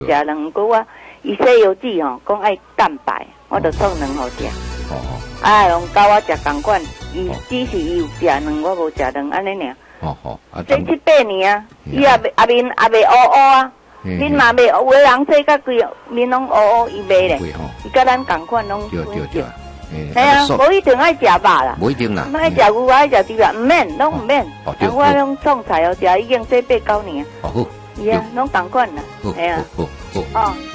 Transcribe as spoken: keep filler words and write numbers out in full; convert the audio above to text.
食两个我伊西游记吼，讲爱蛋白，我就创两好食。 哦啊，用教我食共款，伊只是伊有食两，我无食两，安尼尔。 哦好，啊， 这七八年啊，伊也未也面也未乌乌啊，恁嘛未，有的人这甲规面拢乌乌，伊未咧，伊甲咱共款拢。 对对对。 系啊，无一定爱食肉啦， 无一定啦， 爱食牛，爱食猪肉，唔免，拢唔免。我拢创菜哦，食已经这八九年。 哦好。 伊啊，拢共款啦，系啊。 好好好。哦。